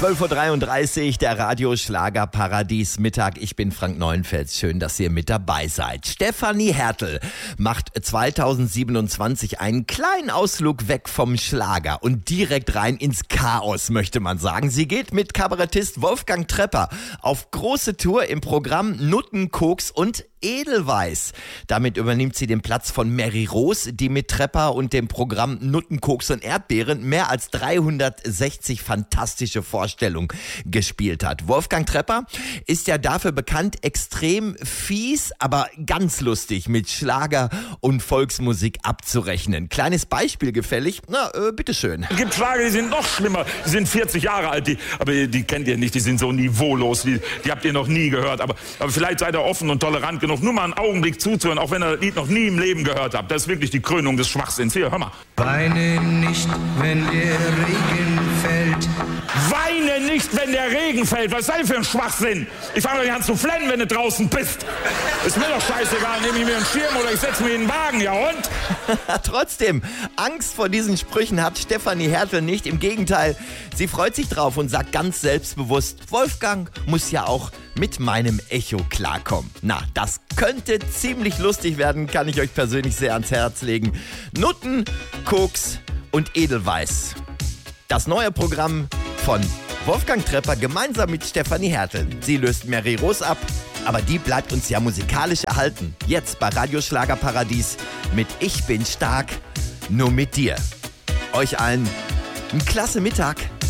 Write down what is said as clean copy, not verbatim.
12.33 Uhr, der Radioschlager-Paradies Mittag. Ich bin Frank Neuenfels. Schön, dass ihr mit dabei seid. Stefanie Hertel macht 2027 einen kleinen Ausflug weg vom Schlager und direkt rein ins Chaos, möchte man sagen. Sie geht mit Kabarettist Wolfgang Trepper auf große Tour im Programm Nutten, Koks und Edelweiß. Damit übernimmt sie den Platz von Mary Rose, die mit Trepper und dem Programm Nutten, Koks und Erdbeeren mehr als 360 fantastische Vorstellungen gespielt hat. Wolfgang Trepper ist ja dafür bekannt, extrem fies, aber ganz lustig mit Schlager und Volksmusik abzurechnen. Kleines Beispiel gefällig? Na, bitteschön. Es gibt Schlager, die sind noch schlimmer. Die sind 40 Jahre alt, aber die kennt ihr nicht. Die sind so niveaulos. Die habt ihr noch nie gehört. Aber vielleicht seid ihr offen und tolerant genug, nur mal einen Augenblick zuzuhören, auch wenn ihr das Lied noch nie im Leben gehört habt. Das ist wirklich die Krönung des Schwachsinns. Hier, hör mal. Weine nicht, wenn der Regen fällt. Weine nicht, wenn der Regen fällt. Was ist das für ein Schwachsinn? Ich fange doch nicht an zu flennen, wenn du draußen bist. Ist mir doch scheißegal. Nehme ich mir einen Schirm oder ich setze mir in den Wagen. Ja und? Trotzdem, Angst vor diesen Sprüchen hat Stefanie Hertel nicht. Im Gegenteil, sie freut sich drauf und sagt ganz selbstbewusst, Wolfgang muss ja auch mit meinem Echo klarkommen. Na, das könnte ziemlich lustig werden, kann ich euch persönlich sehr ans Herz legen. Nutten, Koks und Edelweiß. Das neue Programm von Wolfgang Trepper gemeinsam mit Stefanie Hertel. Sie löst Mary Rose ab, aber die bleibt uns ja musikalisch erhalten. Jetzt bei Radioschlager-Paradies mit Ich bin stark, nur mit dir. Euch allen einen klasse Mittag.